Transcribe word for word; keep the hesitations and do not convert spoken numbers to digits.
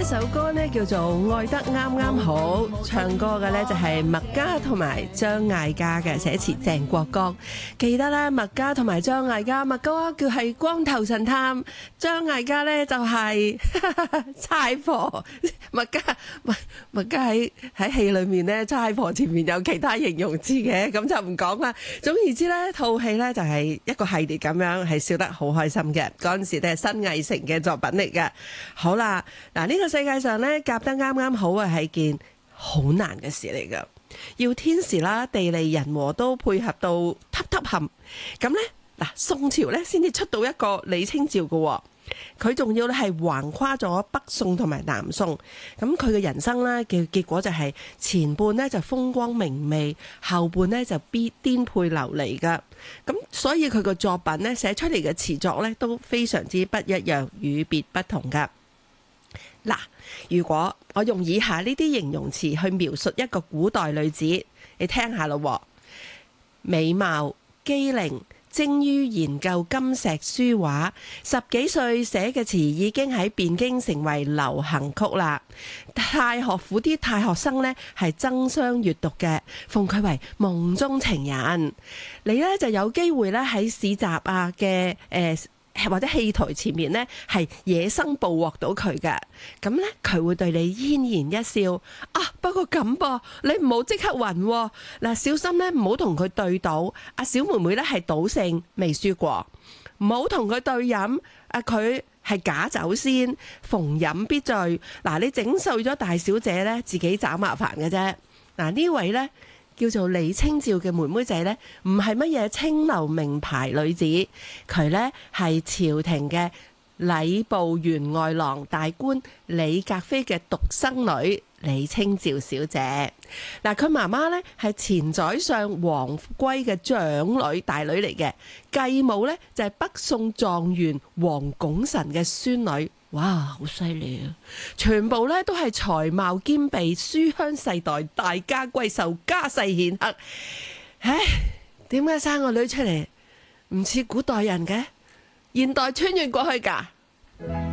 首歌呢叫做《愛得啱啱好》，唱歌嘅呢就係麥嘉同埋張艾嘉嘅，寫詞鄭國江。記得咧，麥嘉同埋張艾嘉，麥嘉叫係光頭神探，張艾嘉呢就係差婆。麥嘉麥麥嘉喺喺戲裏面呢，差婆前面有其他形容詞嘅，咁就唔講啦。總而言之呢，套戲呢就係一個系列咁樣，係笑得好開心嘅。嗰陣時都係新藝城嘅作品嚟嘅。好啦，嗱、這、呢個世界上呢，夾得啱啱好啊，係件好難嘅事嚟噶，要天時啦、地利人和都配合到揼揼冚。咁呢，嗱，宋朝呢先至出到一個李清照嘅。佢仲要咧係橫跨咗北宋同埋南宋，咁佢嘅人生咧嘅結果就係前半呢就風光明媚，後半呢就必顛沛流離噶。咁所以佢個作品呢寫出嚟嘅詞作呢都非常之不一樣，與別不同噶。嗱，如果我用以下呢啲形容詞去描述一個古代女子，你聽下咯：美貌、機靈。精於研究金石書畫，十幾歲寫嘅詞已經喺汴京成為流行曲啦。太學府啲太學生呢係爭相閱讀嘅，奉佢為夢中情人。你呢就有機會咧喺市集啊嘅誒或者戲台前面呢係野生捕獲到佢嘅，咁呢，佢會對你嫣然一笑啊。不過咁噃，你唔好即刻暈喎，嗱，小心呢，唔好同佢對賭。阿小妹妹呢係賭聖，未輸過，唔好同佢對飲。啊，佢係假酒仙，逢飲必醉。嗱，你整碎咗大小姐呢，自己找麻煩嘅啫。嗱，呢位呢，叫做李清照嘅妹妹仔呢，唔係乜嘢清流名牌女子，佢呢係朝廷嘅禮部員外郎大官李格非嘅獨生女李清照小姐。嗱，佢媽媽呢係前宰相王圭嘅長女大女嚟嘅，繼母呢就係北宋狀元王拱辰嘅孫女。哇，好犀利啊！全部咧都係才貌兼備、書香世代、大家閨秀、家世顯赫。唉，點解生個女出嚟唔似古代人嘅？現代穿越過去㗎？